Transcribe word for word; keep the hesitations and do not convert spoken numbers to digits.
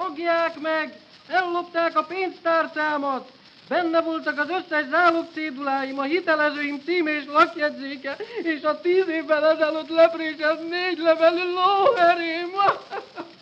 Fogják meg! Ellopták a pénztárcámat! Benne voltak az összes zálogcéduláim, a hitelezőim címe és lakjegyzéke, és a tíz évvel ezelőtt lepréselt négy levelű lóerém.